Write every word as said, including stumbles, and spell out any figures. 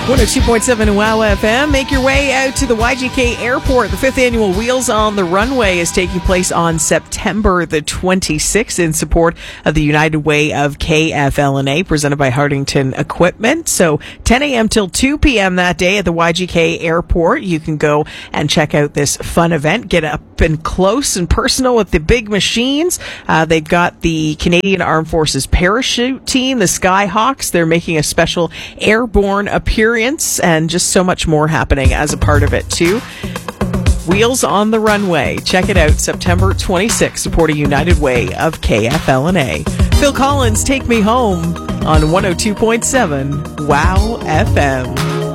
one oh two point seven Wow F M. Make your way out to the Y G K Airport. The fifth annual Wheels on the Runway is taking place on September the twenty-sixth in support of the United Way of K F L N A, presented by Hartington Equipment. So ten a.m. till two p.m. that day at the Y G K Airport. You can go and check out this fun event. Get up and close and personal with the big machines. Uh, they've got the Canadian Armed Forces parachute team, the Skyhawks. They're making a special airborne appearance, and just so much more happening as a part of it too. Wheels on the Runway. Check it out, September twenty-sixth, supporting United Way of K F L N A. Phil Collins, Take Me Home on one oh two point seven Wow F M.